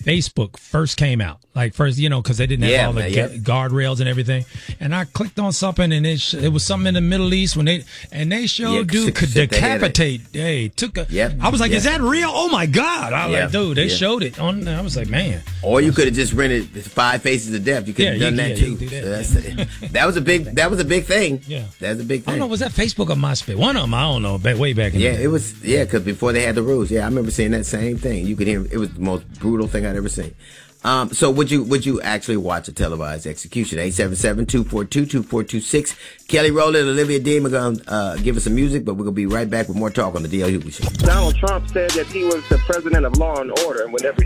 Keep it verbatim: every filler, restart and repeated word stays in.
Facebook first came out. Like first, you know, because they didn't have Yeah, all the man, ga- yep. guardrails and everything. And I clicked on something, and it, sh- it was something in the Middle East when they and they showed Yeah, dude shit- could shit they had it. decapitate. Hey, took a. Yep, I was like, yep. is that real? Oh my God! I was Yeah, like, dude, they yeah. showed it on. I was like, man. Or you could have just rented Five Faces of Death. You could have Yeah, done you- that yeah, too. you could do So that. that's, that was a big. That was a big thing. Yeah. That's a big I thing. don't know, was that Facebook or MySpace? One of them, I don't know. Back way back in Yeah, the day. it was. Yeah, because before they had the rules. Yeah, I remember seeing that same thing. You could hear it was the most brutal thing I'd ever seen. Um, so would you would you actually watch a televised execution? eight seven seven, two four two, two four two six. Kelly Rowland and Olivia Dean are going to uh, give us some music, but we're going to be right back with more talk on the D L Hughley Show. Donald Trump said that he was the president of law and order, and whenever